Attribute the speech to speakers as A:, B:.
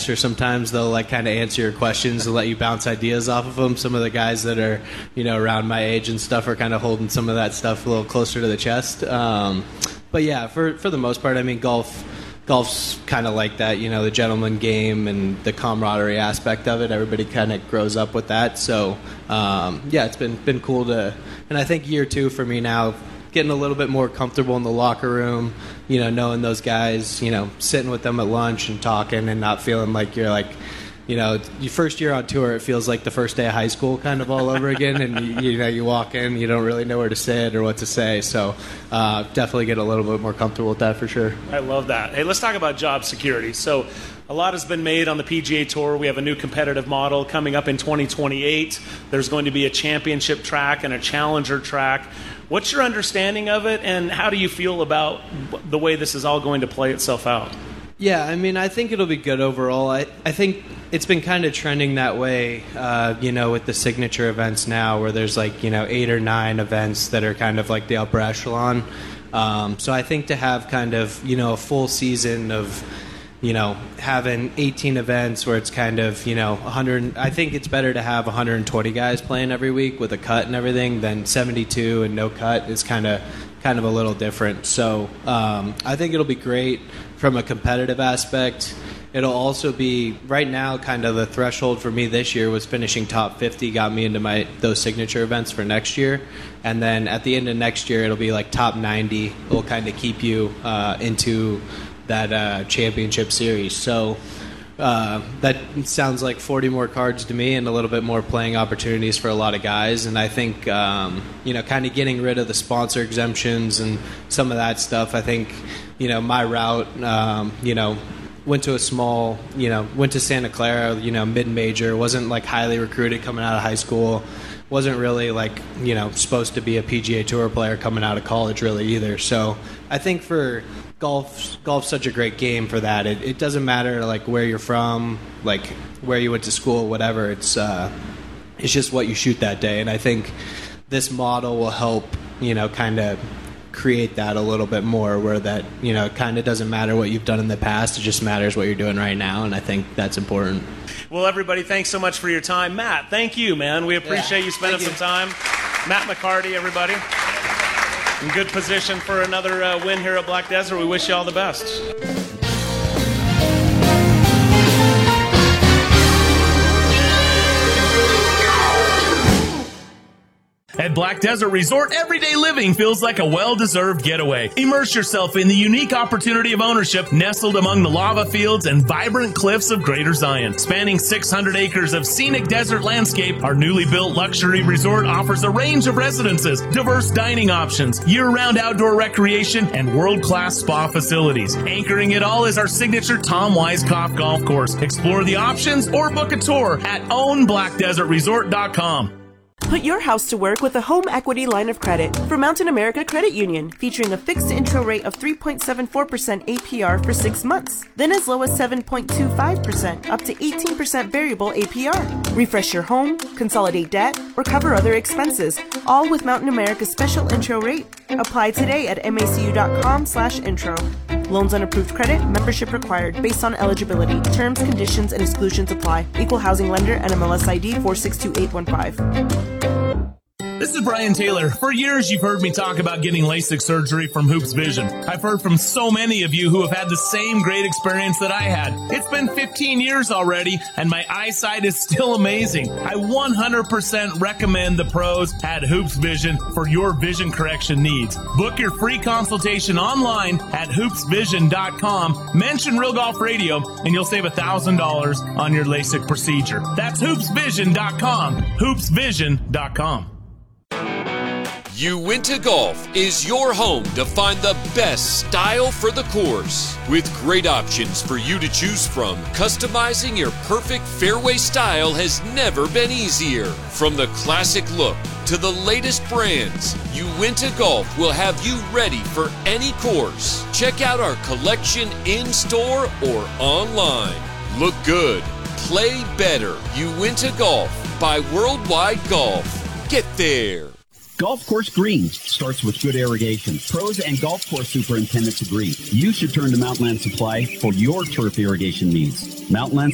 A: nicer sometimes. They'll like kind of answer your questions and let you bounce ideas off of them. Some of the guys that are, around my age and stuff are kind of holding some of that stuff a little closer to the chest. But yeah, for the most part, I mean, golf's kind of like that, the gentleman game and the camaraderie aspect of it. Everybody kind of grows up with that. So, it's been cool and I think year 2 for me now, getting a little bit more comfortable in the locker room, knowing those guys, sitting with them at lunch and talking and not feeling like you're like, your first year on tour, it feels like the first day of high school kind of all over again. And, you walk in, you don't really know where to sit or what to say. So definitely get a little bit more comfortable with that for sure.
B: I love that. Hey, let's talk about job security. So a lot has been made on the PGA Tour. We have a new competitive model coming up in 2028. There's going to be a championship track and a challenger track. What's your understanding of it, and how do you feel about the way this is all going to play itself out?
A: Yeah, I mean, I think it'll be good overall. I think it's been kind of trending that way, with the signature events now, where there's 8 or 9 events that are kind of like the upper echelon. So I think to have kind of, a full season of, having 18 events where it's kind of, 100, I think it's better to have 120 guys playing every week with a cut and everything than 72 and no cut is kind of a little different. So I think it'll be great from a competitive aspect. It'll also be, right now, kind of the threshold for me this year was finishing top 50 got me into those signature events for next year. And then at the end of next year, it'll be like top 90 will kind of keep you into that championship series. So that sounds like 40 more cards to me and a little bit more playing opportunities for a lot of guys. And I think, kind of getting rid of the sponsor exemptions and some of that stuff, I think, my route, went to a small, went to Santa Clara, mid-major, wasn't like highly recruited coming out of high school, wasn't really like, supposed to be a PGA Tour player coming out of college really either. So I think for golf's such a great game for that. It doesn't matter like where you're from, like where you went to school, whatever. It's just what you shoot that day. And I think this model will help, kind of create that a little bit more, where that, it kind of doesn't matter what you've done in the past. It just matters what you're doing right now. And I think that's important.
B: Well, everybody, thanks so much for your time. Matt, thank you, man. We appreciate you spending some time. Matt McCarty, everybody. In good position for another win here at Black Desert. We wish you all the best. At Black Desert Resort, everyday living feels like a well-deserved getaway. Immerse yourself in the unique opportunity of ownership nestled among the lava fields and vibrant cliffs of Greater Zion. Spanning 600 acres of scenic desert landscape, our newly built luxury resort offers a range of residences, diverse dining options, year-round outdoor recreation, and world-class spa facilities. Anchoring it all is our signature Tom Weiskopf golf course. Explore the options or book a tour at ownblackdesertresort.com.
C: Put your house to work with a home equity line of credit from Mountain America Credit Union, featuring a fixed intro rate of 3.74% APR for 6 months, then as low as 7.25% up to 18% variable APR. Refresh your home, consolidate debt, or cover other expenses, all with Mountain America's special intro rate. Apply today at macu.com/intro. Loans on approved credit, membership required, based on eligibility. Terms, conditions, and exclusions apply. Equal housing lender, NMLS ID 462815.
B: This is Brian Taylor. For years, you've heard me talk about getting LASIK surgery from Hoops Vision. I've heard from so many of you who have had the same great experience that I had. It's been 15 years already, and my eyesight is still amazing. I 100% recommend the pros at Hoops Vision for your vision correction needs. Book your free consultation online at hoopsvision.com. Mention Real Golf Radio, and you'll save $1,000 on your LASIK procedure. That's hoopsvision.com. hoopsvision.com.
D: Uinta Golf is your home to find the best style for the course. With great options for you to choose from, customizing your perfect fairway style has never been easier. From the classic look to the latest brands, Uinta Golf will have you ready for any course. Check out our collection in-store or online. Look good, play better. Uinta Golf by Worldwide Golf. Get there.
E: Golf course greens starts with good irrigation. Pros and golf course superintendents agree. You should turn to Mountainland Supply for your turf irrigation needs. Mountainland